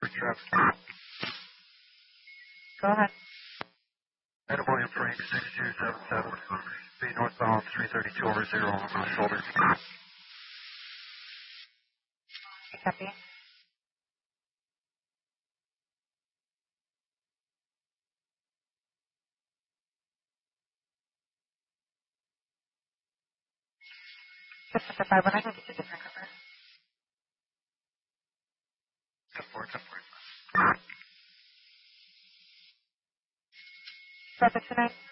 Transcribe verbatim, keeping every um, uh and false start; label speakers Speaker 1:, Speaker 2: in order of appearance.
Speaker 1: Go ahead.
Speaker 2: Adam William Frank, six two seven seven. Speed northbound, three thirty-two over zero on my shoulder.
Speaker 1: Copy. Just at the five one, I can get you a different number.
Speaker 2: ten four, ten four.
Speaker 1: Traffic tonight.